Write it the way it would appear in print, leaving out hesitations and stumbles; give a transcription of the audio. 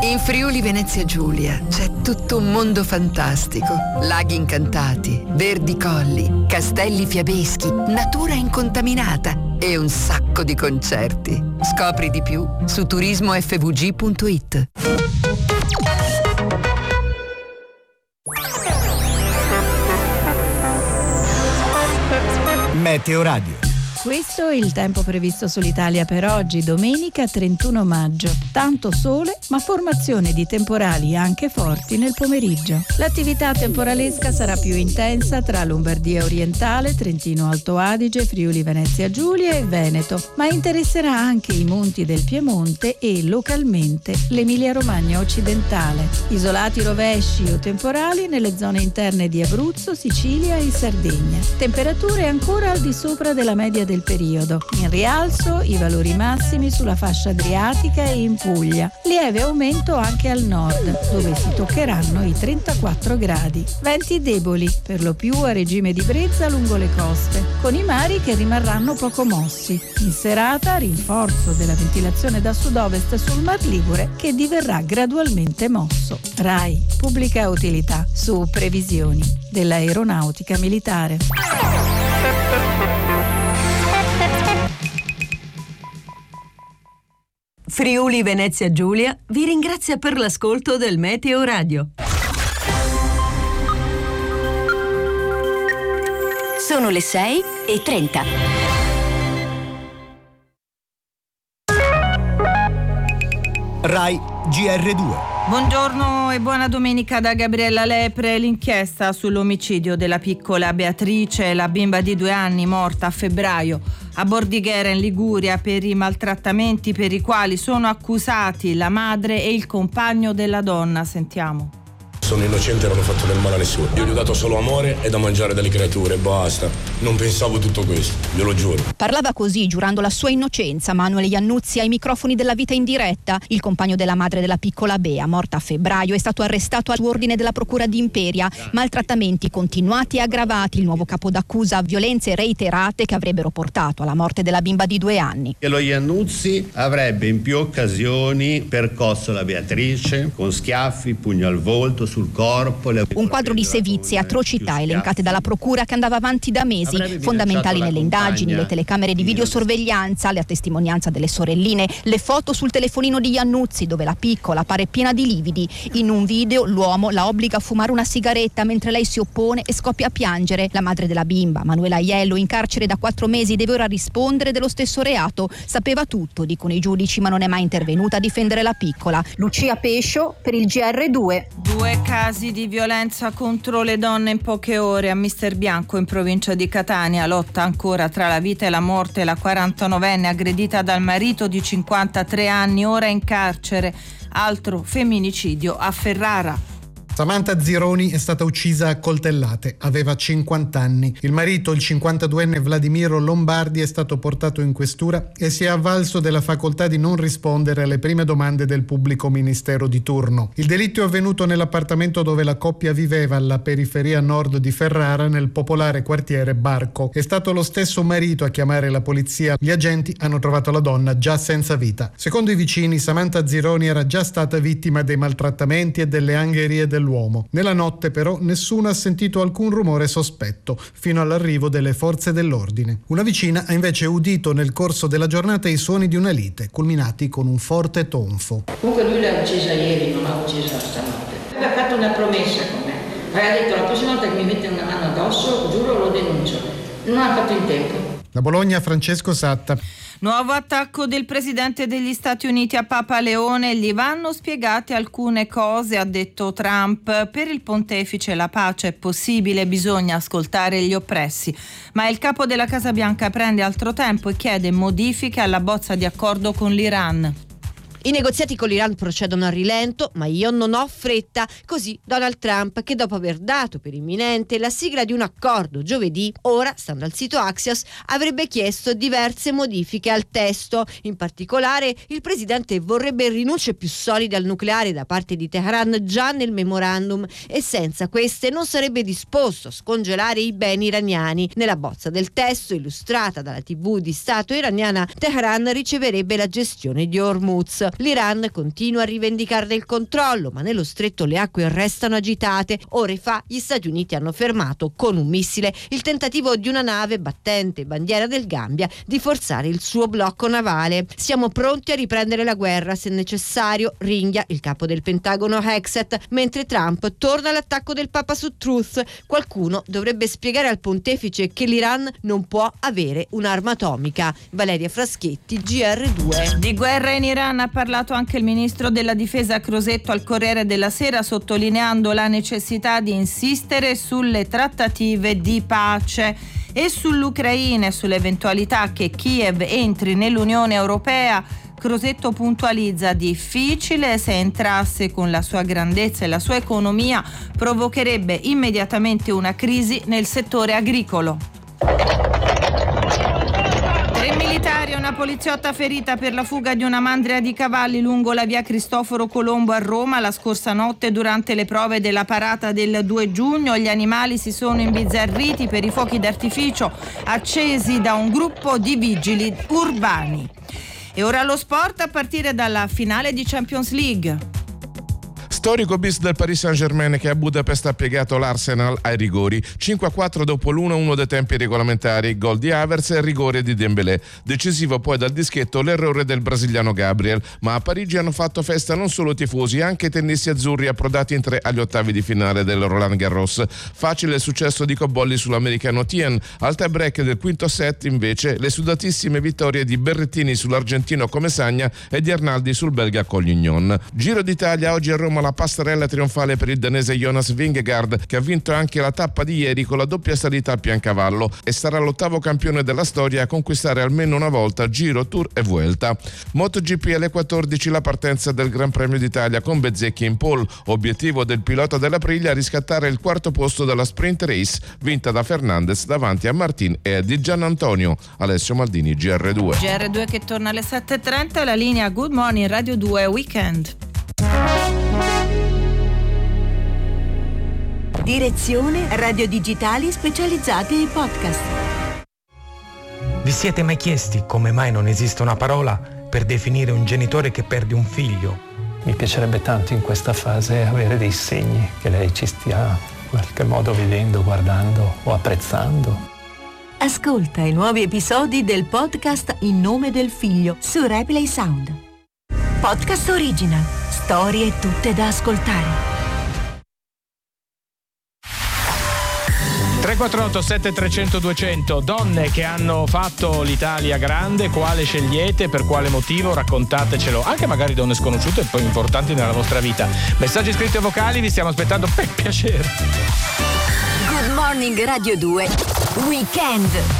In Friuli Venezia Giulia c'è tutto un mondo fantastico. Laghi incantati, verdi colli, castelli fiabeschi, natura incontaminata e un sacco di concerti. Scopri di più su turismofvg.it. Meteo Radio. Questo è il tempo previsto sull'Italia per oggi, domenica 31 maggio. Tanto sole, ma formazione di temporali anche forti nel pomeriggio. L'attività temporalesca sarà più intensa tra Lombardia orientale, Trentino Alto Adige, Friuli Venezia Giulia e Veneto, ma interesserà anche i monti del Piemonte e localmente l'Emilia Romagna occidentale. Isolati rovesci o temporali nelle zone interne di Abruzzo, Sicilia e Sardegna. Temperature ancora al di sopra della media del periodo. In rialzo i valori massimi sulla fascia adriatica e in Puglia. Lieve aumento anche al nord, dove si toccheranno i 34 gradi. Venti deboli, per lo più a regime di brezza lungo le coste, con i mari che rimarranno poco mossi. In serata rinforzo della ventilazione da sud-ovest sul Mar Ligure che diverrà gradualmente mosso. RAI, pubblica utilità, su previsioni dell'aeronautica militare. Friuli Venezia Giulia vi ringrazia per l'ascolto del Meteo Radio. Sono le 6:30. RAI GR2. Buongiorno e buona domenica da Gabriella Lepre. L'inchiesta sull'omicidio della piccola Beatrice, la bimba di 2 anni morta a febbraio a Bordighera in Liguria per i maltrattamenti per i quali sono accusati la madre e il compagno della donna. Sentiamo. Sono innocente e non ho fatto del male a nessuno. Io gli ho dato solo amore e da mangiare dalle creature, basta. Non pensavo tutto questo, glielo giuro. Parlava così, giurando la sua innocenza, Manuel Iannuzzi ai microfoni della Vita in diretta. Il compagno della madre della piccola Bea, morta a febbraio, è stato arrestato su ordine della procura di Imperia. Maltrattamenti continuati e aggravati, il nuovo capo d'accusa, violenze reiterate che avrebbero portato alla morte della bimba di 2 anni. E lo Iannuzzi avrebbe in più occasioni percosso la Beatrice con schiaffi, pugno al volto, sul corpo. Un quadro di sevizie, atrocità elencate dalla procura che andava avanti da mesi, fondamentali nelle indagini, le telecamere di videosorveglianza, la testimonianza delle sorelline, le foto sul telefonino di Iannuzzi dove la piccola appare piena di lividi. In un video l'uomo la obbliga a fumare una sigaretta mentre lei si oppone e scoppia a piangere. La madre della bimba, Manuela Aiello, in carcere da 4 mesi, deve ora rispondere dello stesso reato. Sapeva tutto, dicono i giudici, ma non è mai intervenuta a difendere la piccola. Lucia Pescio per il GR2. 2 casi di violenza contro le donne in poche ore a Mister Bianco in provincia di Catania. Lotta ancora tra la vita e la morte. La 49enne aggredita dal marito di 53 anni, ora in carcere. Altro femminicidio a Ferrara. Samantha Zironi è stata uccisa a coltellate, aveva 50 anni. Il marito, il 52enne Vladimiro Lombardi, è stato portato in questura e si è avvalso della facoltà di non rispondere alle prime domande del pubblico ministero di turno. Il delitto è avvenuto nell'appartamento dove la coppia viveva alla periferia nord di Ferrara, nel popolare quartiere Barco. È stato lo stesso marito a chiamare la polizia. Gli agenti hanno trovato la donna già senza vita. Secondo i vicini, Samantha Zironi era già stata vittima dei maltrattamenti e delle angherie dell'uomo. Nella notte però nessuno ha sentito alcun rumore sospetto fino all'arrivo delle forze dell'ordine. Una vicina ha invece udito nel corso della giornata i suoni di una lite, culminati con un forte tonfo. Comunque lui l'ha uccisa ieri, non l'ha uccisa stanotte. Aveva fatto una promessa con me. Aveva detto la prossima volta che mi mette una mano addosso, giuro lo denuncio. Non ha fatto in tempo. Da Bologna Francesco Satta. Nuovo attacco del presidente degli Stati Uniti a Papa Leone. Gli vanno spiegate alcune cose, ha detto Trump. Per il pontefice la pace è possibile, bisogna ascoltare gli oppressi. Ma il capo della Casa Bianca prende altro tempo e chiede modifiche alla bozza di accordo con l'Iran. I negoziati con l'Iran procedono a rilento, ma io non ho fretta. Così Donald Trump, che dopo aver dato per imminente la sigla di un accordo giovedì, ora, stando al sito Axios, avrebbe chiesto diverse modifiche al testo. In particolare, il presidente vorrebbe rinunce più solide al nucleare da parte di Teheran già nel memorandum e senza queste non sarebbe disposto a scongelare i beni iraniani. Nella bozza del testo, illustrata dalla TV di Stato iraniana, Teheran riceverebbe la gestione di Hormuz. L'Iran continua a rivendicarne il controllo, ma nello stretto le acque restano agitate. Ore fa gli Stati Uniti hanno fermato con un missile il tentativo di una nave battente bandiera del Gambia di forzare il suo blocco navale. Siamo pronti a riprendere la guerra se necessario, ringhia il capo del Pentagono Hexet, mentre Trump torna all'attacco del Papa su Truth. Qualcuno dovrebbe spiegare al pontefice che l'Iran non può avere un'arma atomica. Valeria Fraschetti, GR2. Di guerra in Iran ha parlato anche il ministro della difesa Crosetto al Corriere della Sera, sottolineando la necessità di insistere sulle trattative di pace. E sull'Ucraina e sull'eventualità che Kiev entri nell'Unione Europea, Crosetto puntualizza: difficile, se entrasse con la sua grandezza e la sua economia provocherebbe immediatamente una crisi nel settore agricolo. 3 militari e una poliziotta ferita per la fuga di una mandria di cavalli lungo la via Cristoforo Colombo a Roma la scorsa notte durante le prove della parata del 2 giugno. Gli animali si sono imbizzarriti per i fuochi d'artificio accesi da un gruppo di vigili urbani. E ora lo sport, a partire dalla finale di Champions League. Storico bis del Paris Saint-Germain che a Budapest ha piegato l'Arsenal ai rigori. 5-4 dopo l'1-1 dei tempi regolamentari, gol di Havertz e rigore di Dembélé. Decisivo poi dal dischetto l'errore del brasiliano Gabriel, ma a Parigi hanno fatto festa non solo tifosi, anche i tennisti azzurri approdati in 3 agli ottavi di finale del Roland Garros. Facile il successo di Cobolli sull'americano Tien. Al tie break del quinto set invece le sudatissime vittorie di Berrettini sull'argentino Comesagna e di Arnaldi sul belga Collignon. Giro d'Italia, oggi a Roma la passerella trionfale per il danese Jonas Vingegaard, che ha vinto anche la tappa di ieri con la doppia salita a Piancavallo e sarà l'8º campione della storia a conquistare almeno una volta Giro, Tour e Vuelta. MotoGP alle 14 la partenza del Gran Premio d'Italia con Bezzecchi in pole. Obiettivo del pilota dell'Aprilia riscattare il 4º posto dalla sprint race vinta da Fernandez davanti a Martin e di Gianantonio. Alessio Maldini, GR2. GR2 che torna alle 7.30, la linea Good Morning Radio 2 Weekend. Direzione Radio Digitali specializzate in podcast. Vi siete mai chiesti come mai non esiste una parola per definire un genitore che perde un figlio? Mi piacerebbe tanto in questa fase avere dei segni che lei ci stia in qualche modo vedendo, guardando o apprezzando. Ascolta i nuovi episodi del podcast In nome del figlio su Replay Sound. Podcast original, storie tutte da ascoltare. 348 7300 200. Donne che hanno fatto l'Italia grande, quale scegliete, per quale motivo? Raccontatecelo, anche magari donne sconosciute e poi importanti nella vostra vita. Messaggi scritti e vocali, vi stiamo aspettando per piacere. Good Morning Radio 2 Weekend.